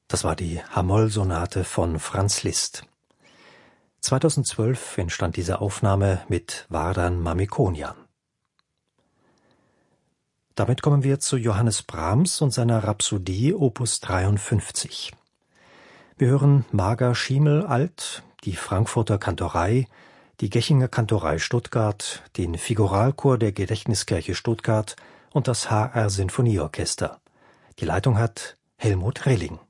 Das war die H-Moll-Sonate von Franz Liszt. 2012 entstand diese Aufnahme mit Vardan Mamikonian. Damit kommen wir zu Johannes Brahms und seiner Rhapsodie Opus 53. Wir hören Marga Schiemel-Alt, die Frankfurter Kantorei, die Gechinger Kantorei Stuttgart, den Figuralchor der Gedächtniskirche Stuttgart und das HR Sinfonieorchester. Die Leitung hat Helmut Rilling.